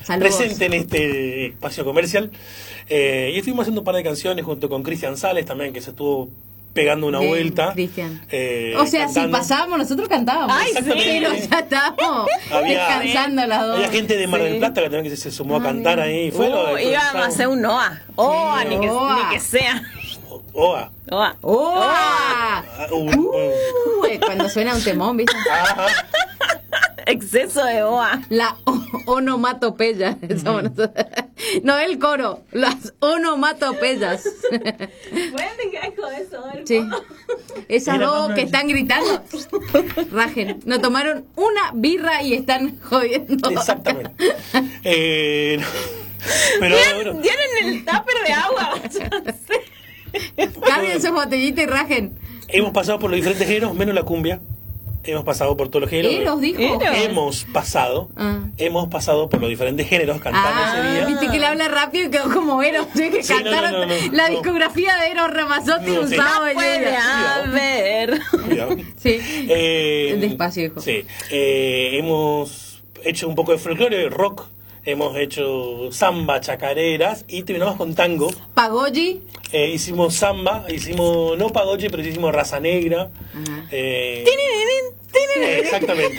presente en este espacio comercial. Y estuvimos haciendo un par de canciones junto con Cristian Sales también, que se estuvo pegando una vuelta. Cristian. O sea, cantando. Si pasábamos, nosotros cantábamos. Ay, sí. Pero ya estábamos descansando las dos. Había gente de Mar del Plata que también se sumó a cantar ahí. Íbamos a hacer un OA. OA, ni que sea. OA. OA. OA. Cuando suena un temón, ¿viste? Ajá. Exceso de OA. La onomatopeya. No el coro, las onomatopeyas. ¿Pueden dejar con eso? Sí. Esas dos que están gritando. Rajen. Nos tomaron una birra y están jodiendo. Exactamente. Pero tienen el tupper de agua. Carguen su botellita y rajen. Hemos pasado por los diferentes géneros, menos la cumbia. Hemos pasado por todos los géneros. ¿Eros dijo? Hemos pasado por los diferentes géneros cantando ese día. Viste que le habla rápido y quedó como Eros. Que cantaron la discografía de Eros Ramazzotti un sábado. No puede haber. Sí. Despacio, hijo. Sí. Hemos hecho un poco de folclore, rock. Hemos hecho samba, chacareras y terminamos con tango. Pagolli. Hicimos samba, no pagolli, pero hicimos raza negra. Exactamente.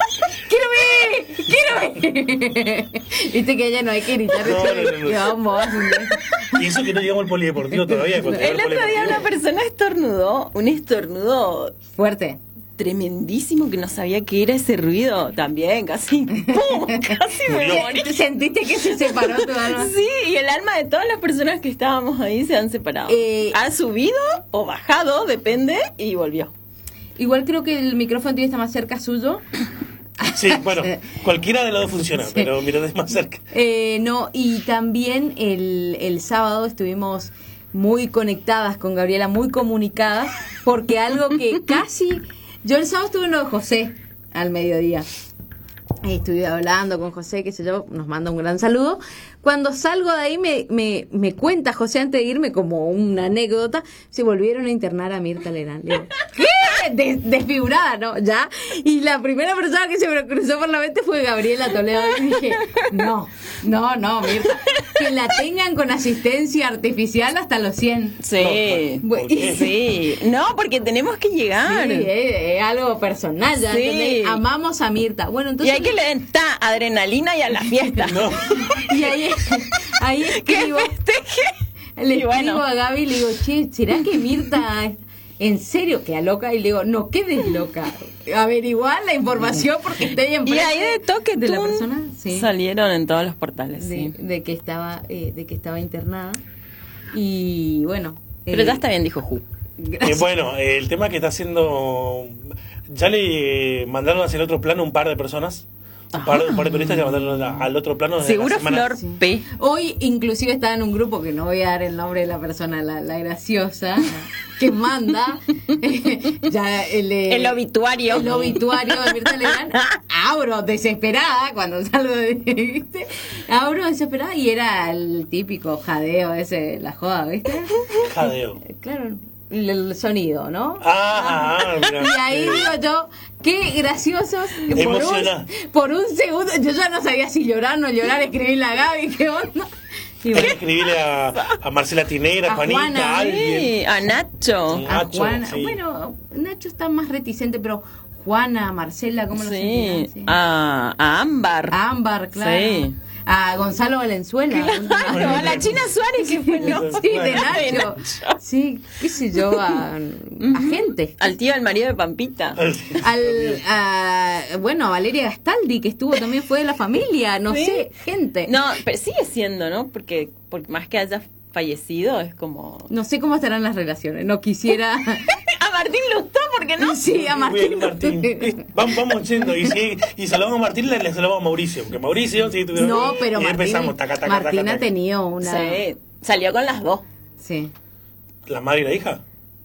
¡Quiero ver! Viste que ella no hay que gritar. No. Y eso que no llegamos al polideportivo todavía. El otro día una persona estornudó, un estornudo fuerte. Tremendísimo, que no sabía qué era ese ruido también, casi ¡pum! Casi me morí. ¿Sentiste que se separó tu alma? Sí, y el alma de todas las personas que estábamos ahí se han separado. Ha subido o bajado, depende, y volvió. Igual creo que el micrófono tiene que estar más cerca suyo. Sí, bueno, cualquiera de los dos funciona, sí. Pero mira, es más cerca. No, y también el sábado estuvimos muy conectadas con Gabriela, muy comunicadas, porque algo que casi... Yo el sábado estuve en lo de José al mediodía. Estuve hablando con José, qué sé yo, nos manda un gran saludo. Cuando salgo de ahí me cuenta José antes de irme como una anécdota, se volvieron a internar a Mirta Legrand. Le digo, ¿qué? Desfigurada, ¿no? Ya. Y la primera persona que se me cruzó por la mente fue Gabriela Toledo. Y dije, no, Mirta. Que la tengan con asistencia artificial hasta los 100. Sí. Sí. No, porque tenemos que llegar. Sí, es algo personal. Ya, sí. Amamos a Mirta. Bueno, entonces... Y hay que le den adrenalina y a la fiesta. No. Y ahí escribo, le escribo a Gaby y le digo, che, ¿será que Mirta en serio queda loca? Y le digo, no quedes loca, averiguar la información porque estoy en y ahí de toque de la persona, sí, salieron en todos los portales de que estaba internada. Y bueno, pero ya está bien, dijo Ju. Bueno, el tema que está haciendo, ya le mandaron hacia el otro plano un par de personas. Un par de periodistas que mandaron al otro plano. Seguro Flor P. Hoy inclusive estaba en un grupo que no voy a dar el nombre de la persona, la graciosa, que manda ya el obituario. El obituario de Mirta Legrand. Abro desesperada cuando salgo ¿viste? Abro desesperada y era el típico jadeo ese, la joda, ¿viste? Jadeo. Claro. El sonido, ¿no? Mira. Y ahí digo yo, qué graciosos. Por un segundo, yo ya no sabía si llorar, no llorar, escribirle a Gaby, qué onda. Hay que escribirle a Marcela Tinera, a Juanita, Juana, a alguien. Sí, a Nacho. A Juana. Sí. Bueno, Nacho está más reticente, pero Juana, Marcela, ¿cómo lo sentirán? Sí. A Ámbar. A Ámbar, claro. Sí. A Gonzalo Valenzuela. Claro, a la China Suárez, que fue sí, de Nacho. Sí, qué sé yo, a gente. Al tío, al marido de Pampita. Bueno, a Valeria Gastaldi, que estuvo también, fue de la familia, no sé, gente. No, pero sigue siendo, ¿no? Porque más que haya fallecido, es como... No sé cómo estarán las relaciones, no quisiera... A Martín Lustó, porque no. Sí, a Martín. Vamos yendo. Y saludamos a Martín, le saludamos a Mauricio. Porque Mauricio, sí, no, pero y Martín, empezamos, Martín ha tenido una... Sí, salió con las dos. Sí. ¿La madre y la hija?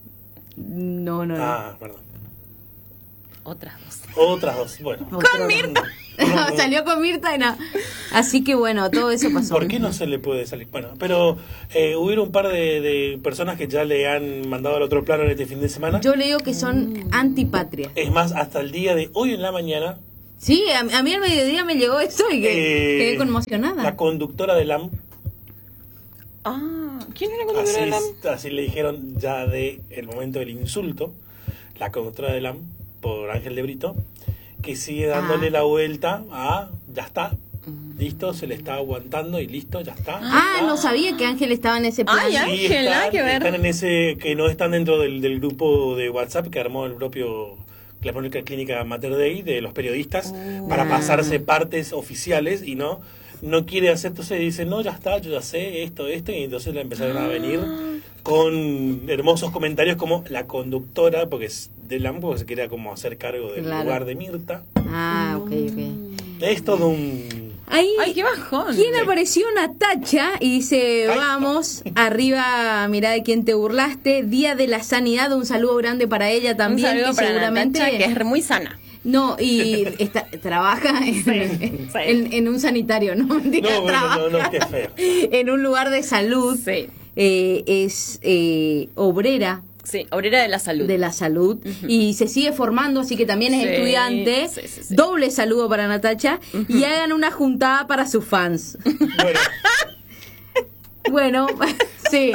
No. Perdón. Otras dos. Bueno. Con Mirta. Salió con Mirta y no. Así que bueno, todo eso pasó. ¿Por qué no se le puede salir? Bueno, pero hubieron un par de personas que ya le han mandado al otro plano en este fin de semana. Yo le digo que son antipatria. Es más, hasta el día de hoy en la mañana Sí, a mí al mediodía me llegó esto y quedé conmocionada. La conductora de LAM. ¿Quién es la conductora de LAM? Así le dijeron ya de el momento del insulto, la conductora de LAM, por Ángel de Brito, que sigue dándole la vuelta a, ya está, listo, se le está aguantando y listo, ya está. No sabía que Ángel estaba en ese plan. Ay, Ángel, nada que ver. Están en ese, que no están dentro del grupo de WhatsApp que armó el propio la Clínica Mater Dei de los periodistas para pasarse partes oficiales y no quiere hacer, entonces dice, no, ya está, yo ya sé esto, y entonces le empezaron a venir con hermosos comentarios como la conductora, porque es de LAM, porque se quería como hacer cargo del lugar de Mirta. Ok. Es todo un... Ay, qué bajón. ¿Quién apareció? Natacha y dice, vamos, arriba, mirá de quién te burlaste, Día de la Sanidad, un saludo grande para ella también, un saludo que para seguramente Natacha, que es muy sana. No, y trabaja en un sanitario, ¿no? Mentira, no, qué feo. En un lugar de salud, es obrera. Sí, obrera de la salud. De la salud. Y se sigue formando, así que también es estudiante. Sí. Doble saludo para Natacha. Y hagan una juntada para sus fans. Bueno, sí.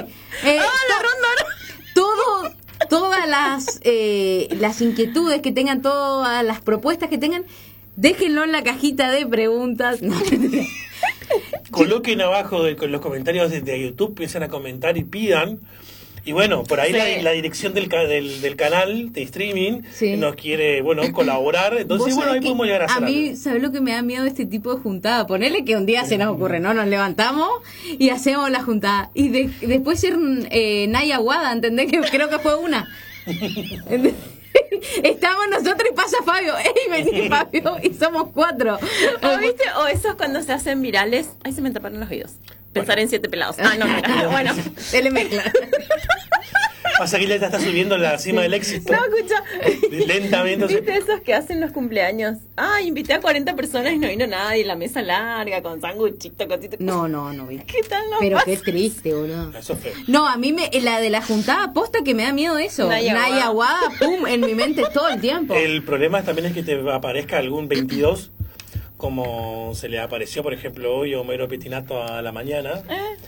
Todas las inquietudes que tengan, todas las propuestas que tengan, déjenlo en la cajita de preguntas. Coloquen abajo con los comentarios de YouTube, empiecen a comentar y pidan. Y bueno, por ahí la dirección del canal de streaming nos quiere, colaborar. Entonces, ahí podemos llegar a hacer algo. A mí, algo. ¿sabes lo que me da miedo de este tipo de juntada? Ponele que un día se nos ocurre, ¿no? Nos levantamos y hacemos la juntada. Y después ser Naya Aguada, ¿entendés? Que creo que fue una. Estamos nosotros y pasa Fabio. ¡Ey, vení, Fabio! Y somos 4. ¿O viste? O esos cuando se hacen virales. Ay, se me taparon los oídos. Pensar en 7 pelados. Bueno. Él le mezcla. Pasa que ella está subiendo la cima del éxito. No, escucha. Lentamente. ¿Viste esos que hacen los cumpleaños? Invité a 40 personas y no vino nadie. La mesa larga, con sanguchito, cosito. No vi. ¿Qué tal no Pero pasa? qué triste, boludo. Eso es feo. No, a mí la de la juntada posta que me da miedo eso. Naya Aguada, pum, en mi mente todo el tiempo. El problema también es que te aparezca algún 22... como se le apareció, por ejemplo, hoy a Homero Petinato a la mañana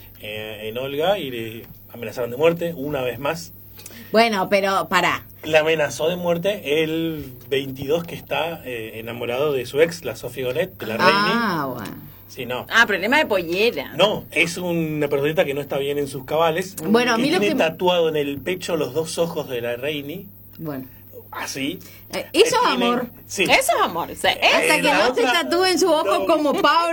en Olga y le amenazaron de muerte una vez más. Bueno, pero pará. Le amenazó de muerte el 22 que está enamorado de su ex, la Sofía Gonet, de la Reini. Bueno. Sí, no. Problema de pollera. No, es una personita que no está bien en sus cabales. Bueno, a mí tiene tatuado en el pecho los 2 ojos de la Reini. Bueno. Así. Eso es amor. Sí. Eso es amor. O sea, hasta que no se tatúe en sus ojos como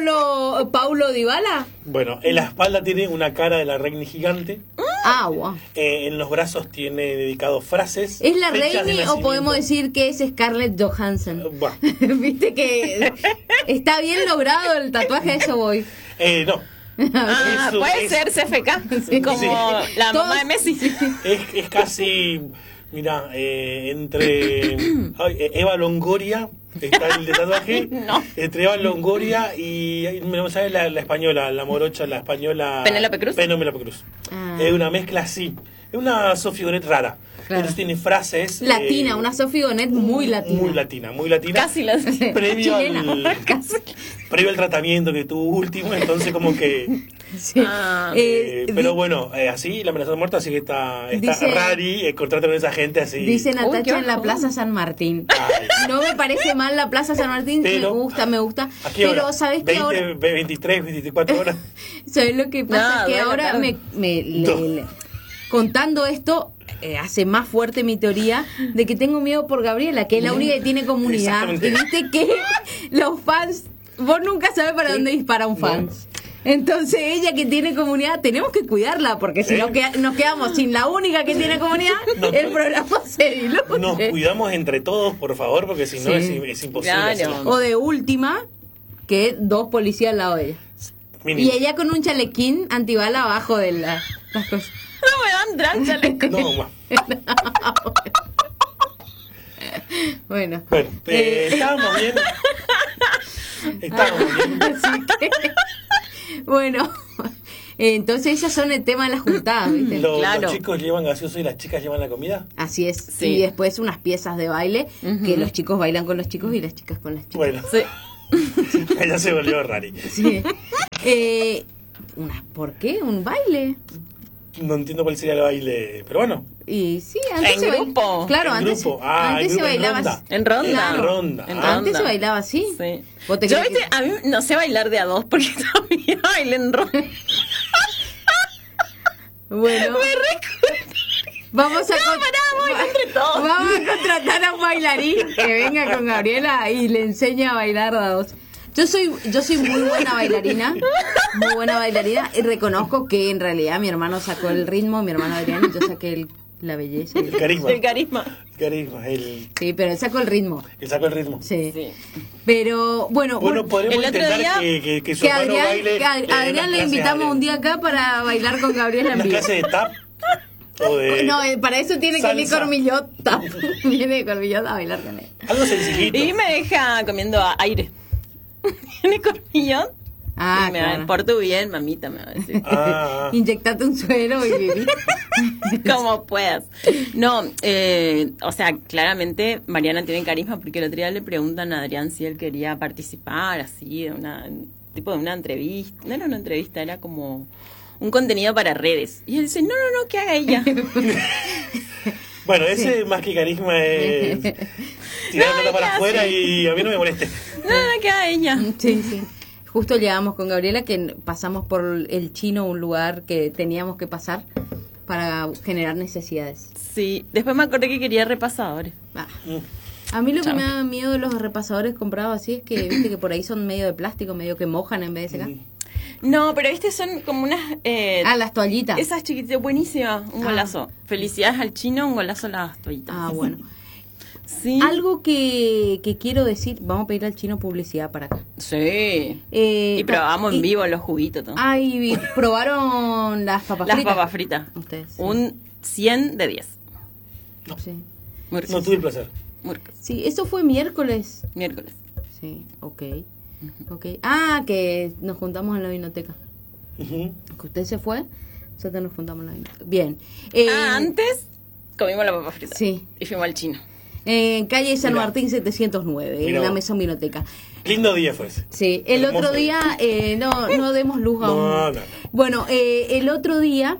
Paulo Dybala. Bueno, en la espalda tiene una cara de la Reini gigante. Wow. En los brazos tiene dedicado frases. ¿Es la Reini o podemos decir que es Scarlett Johansson? Bueno. Viste que está bien logrado el tatuaje, de eso voy. No. Puede ser CFK, como la mamá de Messi. Es casi... Mira, entre Eva Longoria, está el de tatuaje, entre Eva Longoria y, ¿sabes? La española, la morocha, la española... Penélope Cruz. Es una mezcla así, es una Sofía Gonet rara. Claro. Entonces tiene frases... Latina, una Sofía Gonet muy latina. Muy latina. Casi la previo chilena. Previo al tratamiento que tuvo último, entonces como que... Sí. Pero bueno, así la amenaza de muerte, así que está rari contratar con esa gente así. Dice Natacha en la Plaza San Martín. No me parece mal la Plaza San Martín, pero, me gusta. Pero ¿sabes qué? 23, 24 horas. ¿Sabes lo que pasa? Que ahora contando esto hace más fuerte mi teoría de que tengo miedo por Gabriela, que es la única que tiene comunidad. Y viste que los fans, vos nunca sabes para dónde dispara un fan. Entonces ella que tiene comunidad, tenemos que cuidarla, porque si no nos quedamos sin la única que tiene comunidad, el programa se diluye. Nos cuidamos entre todos, por favor, porque si no es imposible. Claro. O de última, que 2 policías al lado de ella. Mínimo. Y ella con un chalequín antibala abajo de las cosas. No me dan chaleco. No, Bueno, estábamos bien. Estábamos bien. Así que, bueno, Entonces ellas son el tema de las juntadas, ¿viste? Los chicos llevan gaseoso y las chicas llevan la comida. Así es. Sí. Y después unas piezas de baile que los chicos bailan con los chicos y las chicas con las chicas. Bueno, sí. Ella se volvió rari. Sí. ¿Por qué? ¿Un baile? No entiendo cuál sería el baile, pero bueno. Y sí, antes en grupo. Claro, en antes, grupo. Antes se bailaba en ronda. Claro. Antes se bailaba así. Sí. Yo a mí no sé bailar de a dos porque todavía bailé en ronda. Bueno. Vamos a contratar a un bailarín que venga con Gabriela y le enseñe a bailar a dos. Yo soy muy buena bailarina, y reconozco que en realidad mi hermano sacó el ritmo, mi hermano Adrián, y yo saqué la belleza. El carisma. Sí, pero él sacó el ritmo. Sí. Pero bueno podremos el otro intentar día que su hermano baile. Que a Adrián le invitamos un día acá para bailar con Gabriela en vivo. ¿Una clase de tap? No, para eso tiene que ir Cormillot. Viene Cormillot a bailar con él. Algo sencillito. Y me deja comiendo aire. Viene Cormillot. Y me porto bien, mamita, me va a decir. Inyectate un suero y viví. Como puedas. No, o sea, claramente Mariana tiene carisma porque el otro día le preguntan a Adrián si él quería participar así de una entrevista. No era una entrevista, era como un contenido para redes. Y él dice, no, que haga ella. Bueno, ese más que carisma es tirarlo para afuera y a mí no me moleste. No, que haga ella. Sí. Justo llegamos con Gabriela que pasamos por el Chino, un lugar que teníamos que pasar para generar necesidades. Sí, después me acordé que quería repasadores. A mí lo que me da miedo de los repasadores comprados así es que viste que por ahí son medio de plástico, medio que mojan en vez de secar. No, pero son como unas... las toallitas. Esas chiquititas, buenísima, un golazo. Felicidades al Chino, un golazo las toallitas. Bueno. Sí. Algo que quiero decir, vamos a pedir al Chino publicidad para acá. Sí. Y probamos en vivo los juguitos. ¿No? Y probaron las papas fritas. Las papas fritas. Ustedes. Sí. Un 100 de 10. No. Sí. No tuve el placer. Sí, eso fue miércoles. Sí, ok. Que nos juntamos en la vinoteca. Que usted se fue, nosotros nos juntamos en la vinoteca. Bien. Antes comimos la papa frita. Sí. Y fuimos al Chino. En calle San Martín 709, en la Mesón Vinoteca. Lindo día fue ese. Sí, el otro día, no demos luz aún. No. Bueno, el otro día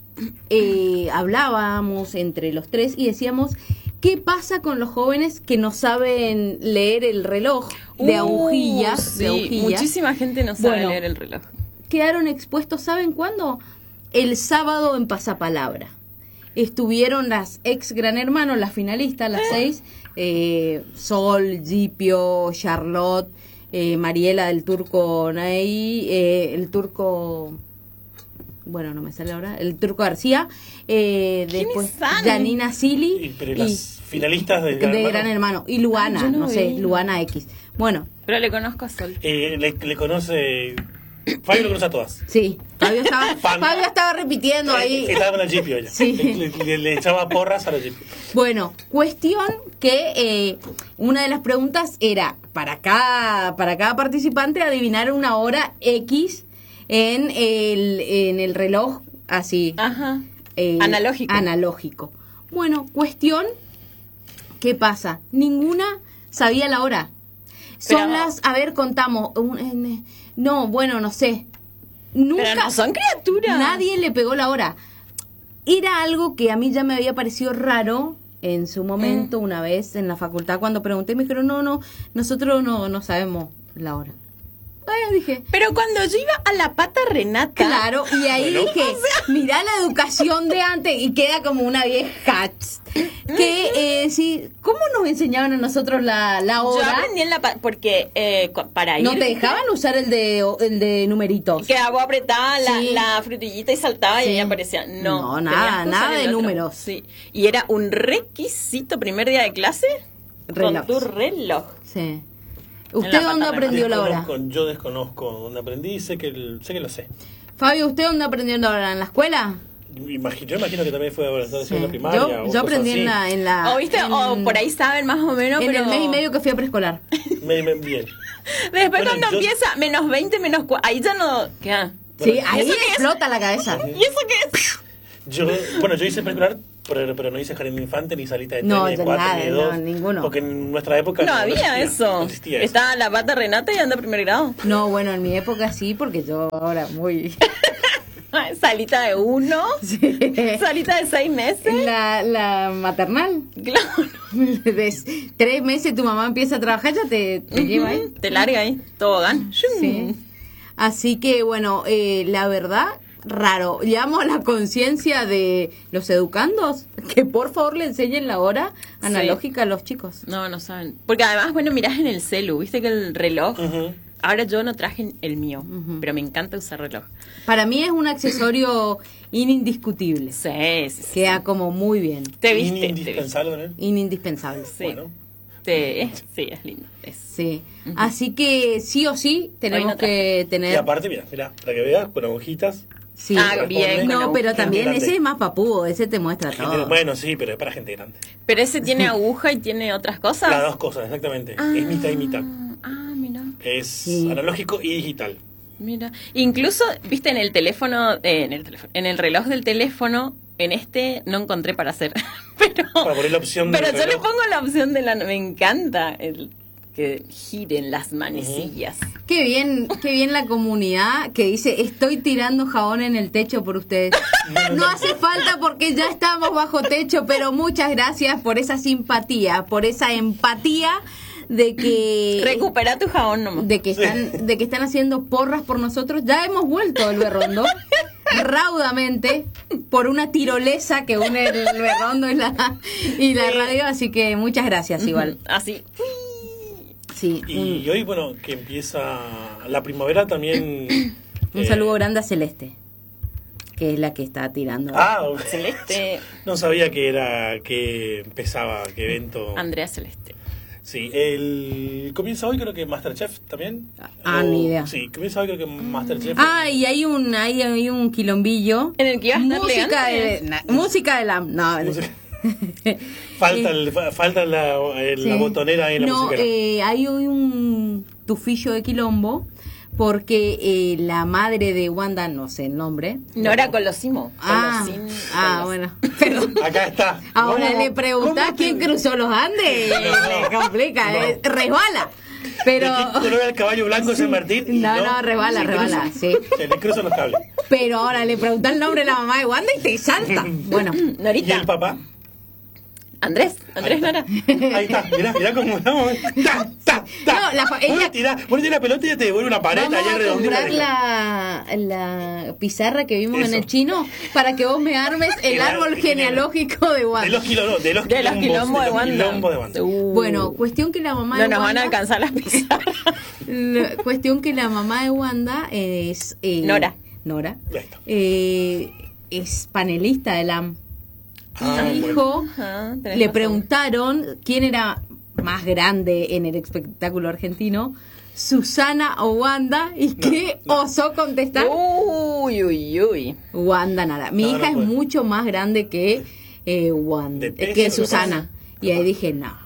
hablábamos entre los tres y decíamos, ¿qué pasa con los jóvenes que no saben leer el reloj de agujillas? Sí, muchísima gente no sabe leer el reloj. Quedaron expuestos, ¿saben cuándo? El sábado en Pasapalabra. Estuvieron las ex Gran Hermano, las finalistas, las 6, Sol, Gipio, Charlotte, Mariela del Turco Ney, el Turco, bueno, no me sale ahora, el Turco García, después Janina Sili. Pero las finalistas de Gran Hermano. Y Luana, no sé, Luana X. Bueno. Pero le conozco a Sol. Le conoce... Fabio lo conoce a todas. Sí, Fabio estaba repitiendo ahí. Estaba con el Gipio ella. Sí. Le echaba porras a los Gipio. Bueno, cuestión que una de las preguntas era para cada participante adivinar una hora X en el reloj así. Ajá. Analógico. Bueno, cuestión, ¿qué pasa? Ninguna sabía la hora. Son las, contamos. No sé. Nunca. Pero no son criaturas. Nadie le pegó la hora. Era algo que a mí ya me había parecido raro en su momento, una vez en la facultad, cuando pregunté, me dijeron, no, nosotros no sabemos la hora. Dije. Pero cuando yo iba a la Pata Renata. Claro, y ahí dije, mirá la educación de antes, y queda como una vieja. Que, sí, ¿cómo nos enseñaban a nosotros la hora? Yo aprendí en la porque para ir. No te dejaban usar el de numeritos. Que vos apretabas la frutillita y saltaba y ahí aparecía. No, nada de números. Sí. Y era un requisito primer día de clase con tu reloj. Sí. ¿Usted dónde aprendió la hora? Yo desconozco dónde aprendí, sé que lo sé. Fabio, ¿usted dónde aprendió la hora? ¿En la escuela? Yo imagino que también fue en la primaria. Yo aprendí en la... O viste, o por ahí saben más o menos, en pero... el mes y medio que fui a preescolar. Bien. Después cuando empieza, -20, -4, ahí ya no... ¿Qué? Sí, ahí ¿Eso qué es? explota la cabeza. ¿Y eso qué es? Yo hice preescolar, pero no hice jardín de infante, ni salita de 3, No, ni de yo 4, nada, ni de no, 2. ninguno. Porque en nuestra época No había existía, eso. No existía eso. Estaba la pata Renata y anda a primer grado. No, bueno, en mi época sí, porque yo ahora muy... Salita de 1, Sí. salita de 6 meses. La maternal. Claro. De 3 meses tu mamá empieza a trabajar, ya te lleva ahí. Te larga ahí, tobogán. Sí. Así que, bueno, la verdad, raro. Llamo a la conciencia de los educandos que por favor le enseñen la hora analógica a los chicos. No saben. Porque además, bueno, mirás en el celu, viste que el reloj... Ujú. Ahora yo no traje el mío, pero me encanta usar reloj. Para mí es un accesorio indiscutible. Sí. Queda como muy bien. Te viste. Indispensable, ¿no? Indispensable. Sí. Bueno. Sí, es lindo. Sí. Así que sí o sí tenemos Hoy no traje. que Y tener... aparte, mira, para que veas, con agujitas. Sí. Ah, bien, No, con pero aguja. también Grande. ese es más papudo, ese te muestra todo. Bueno, sí, pero es para gente grande. Pero ese tiene aguja y tiene otras cosas. Las dos cosas, exactamente. Es mitad y mitad. Mira. Es Sí. analógico y digital. Mira. Incluso, viste, en el teléfono, en el reloj del teléfono, en este no encontré para hacer. Pero, Para poner la opción del pero yo le reloj. pongo la opción de la... Me encanta el que giren las manecillas. Qué bien la comunidad que dice, estoy tirando jabón en el techo por ustedes. No hace falta porque ya estamos bajo techo, pero muchas gracias por esa simpatía, por esa empatía de que... Recupera tu jabón nomás. de que están haciendo porras por nosotros. Ya hemos vuelto el Berrondo raudamente por una tirolesa que une el Berrondo y la radio, así que muchas gracias igual. Así. Sí. Y hoy, bueno, que empieza la primavera también. Un saludo grande a Celeste, que es la que está tirando. Celeste. No sabía que empezaba, qué evento. Andrea Celeste. Sí, comienza hoy creo que Masterchef también. Ni idea. Sí, comienza hoy creo que Masterchef. Y hay un quilombillo. En el que iba a estar música de la... No, Falta la sí. botonera en la música. Hay hoy un tufillo de quilombo porque la madre de Wanda, no sé el nombre. Nora Colosimo. Bueno. Perdón. Acá está. Ahora No, le preguntás ¿cómo quién te- cruzó los Andes. No. Le complica, No. resbala. Pero... ¿De qué color era el caballo blanco San Martín? Y No, resbala, sí. Se le cruzan los cables. Pero ahora le preguntás el nombre de la mamá de Wanda y te salta. Bueno. ¿Y Norita. el papá? Andrés Nora. Ahí está, mirá cómo estamos. ¡Ta, ta, ta! No, ella- Ponete la pelota y ya te devuelve una pared Vamos allá a redondita. comprar la pizarra que vimos en Eso. el chino para que vos me armes el árbol genealógico de De Wanda. los quilombos de quilombos de Wanda. Bueno, cuestión que la mamá No de nos van a Wanda... alcanzar las pizarras. Cuestión que la mamá de Wanda es... Nora. Ya está. Es panelista de LAM. Ah, Y bueno. dijo, Ajá, tenés le razón. preguntaron quién era más grande en el espectáculo argentino, Susana o Wanda, y que osó contestar Uy. Wanda nada. Mi No, hija no es puede. mucho más grande que Wanda, De peso, que lo que Susana. Y ahí dije, no.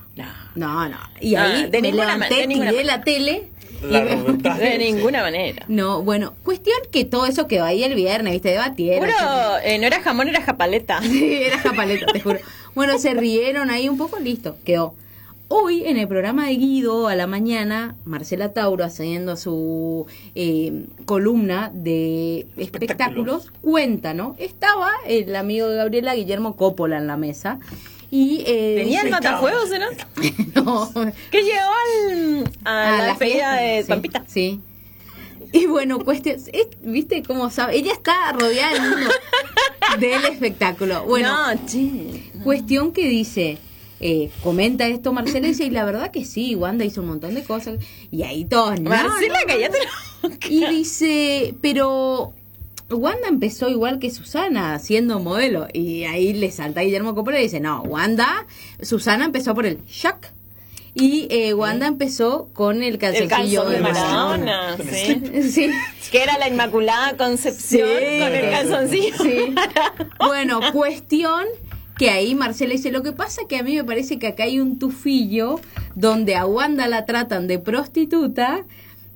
Y ahí de me ninguna levanté, de ninguna tiré manera. la tele. La y me- reventaste. De ninguna manera. No, bueno, cuestión que todo eso quedó ahí el viernes, ¿viste? Debatieron. Puro, no era jamón, era japaleta. Sí, era japaleta, te juro. Bueno, se rieron ahí un poco, listo, quedó. Hoy, en el programa de Guido, a la mañana, Marcela Tauro, haciendo su columna de espectáculos, cuenta, ¿no? Estaba el amigo de Gabriela, Guillermo Coppola, en la mesa. Y Tenía el matafuegos, ¿no? no, Que llegó a la despedida de sí, Pampita. Sí. Y bueno, ¿viste cómo sabe? Ella está rodeada del mundo del espectáculo. Bueno, No, che. cuestión que dice, comenta esto Marcela y dice, y la verdad que sí, Wanda hizo un montón de cosas. Y ahí todos, no, Marcela, no. cállate la boca. Y dice, pero Wanda empezó igual que Susana, siendo modelo. Y ahí le salta Guillermo Coppola y dice, no, Susana empezó por el shock. Y Wanda empezó con el El calzoncillo calzón de Maradona. Maradona, sí. Sí. Que era la Inmaculada Concepción Sí. con el calzoncillo. Sí. Bueno, cuestión que ahí Marcela dice, lo que pasa que a mí me parece que acá hay un tufillo donde a Wanda la tratan de prostituta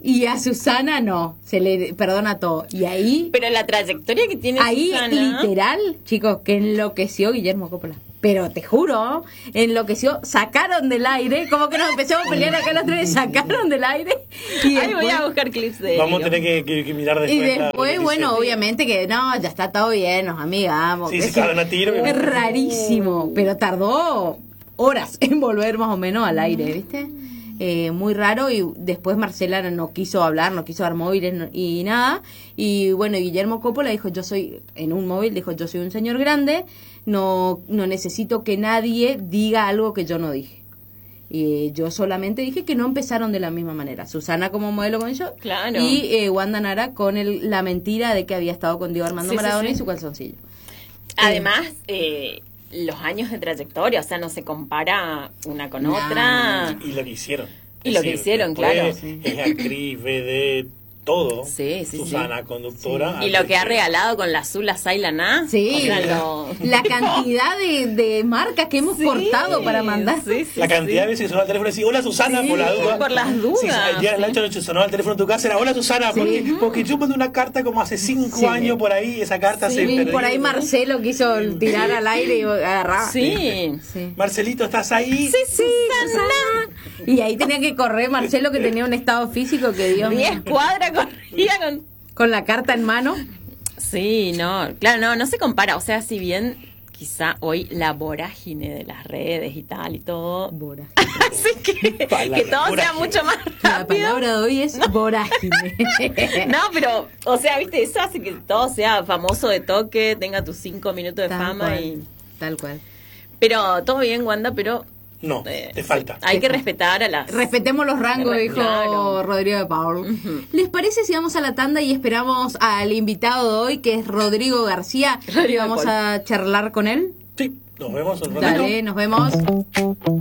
Y a Susana no, se le perdona todo. Y ahí, Pero la trayectoria que tiene ahí Susana... literal, chicos, que enloqueció Guillermo Coppola. Pero te juro, enloqueció, sacaron del aire, como que nos empezamos a pelear acá los tres, sacaron del aire. Y Ay, voy después- a buscar clips de Vamos a Helio. tener que mirar después. y la después, bueno, repetición. obviamente que no, ya está todo bien, nos amigamos. Sí, que se cagan a tiro. Es rarísimo, pero tardó horas en volver más o menos al aire, ¿viste? Muy raro. Y después Marcela no quiso hablar, no quiso dar móviles y nada. Y bueno, Guillermo Coppola dijo, en un móvil dijo, yo soy un señor grande, no necesito que nadie diga algo que yo no dije. Y yo solamente dije que no empezaron de la misma manera. Susana como modelo con yo. Claro. Y Wanda Nara con la mentira de que había estado con Diego Armando Sí, sí, Maradona sí. y su calzoncillo. Además, los años de trayectoria, o sea, no se compara una con otra. Y lo que hicieron. Y lo que hicieron, claro. Es actriz, vedette, todo. Sí, sí, Susana, sí. conductora. Y lo que ha regalado con la azul, la Sai, la Na. Sí, O sea, lo- la cantidad de marcas que hemos Sí, cortado para mandar. sí, sí, La cantidad sí. de veces que sonó al teléfono y decía, hola Susana, Sí, por la duda. por las dudas, Sí, el día de la sí. noche sonó al teléfono en tu casa, era hola Susana, Sí. porque yo mandé una carta como hace 5 Sí. años por ahí, esa carta Sí, se Y perdió. por ahí Marcelo quiso tirar al aire y agarrar. Sí. Sí. Marcelito, ¿estás ahí? Sí, Susana. Y ahí tenía que correr Marcelo, que tenía un estado físico que Dios mío, 10 cuadras corría con la carta en mano. Sí, no, claro, no se compara. O sea, si bien quizá hoy la vorágine de las redes y tal y todo, Bora. así que todo sea Vorágine. mucho más La rápido. palabra de hoy es vorágine. No, pero, o sea, viste, eso hace que todo sea famoso de toque, tenga tus 5 minutos de Tal fama cual, y... tal cual. Pero todo bien, Wanda, pero... No, te falta. Hay que respetar a las... Respetemos los rangos, dijo Claro. Rodrigo de Paul. ¿Les parece si vamos a la tanda y esperamos al invitado de hoy, que es Rodrigo García? Rodrigo Y vamos de Paul. a charlar con él. Sí, nos vemos un ratito. Dale, nos vemos.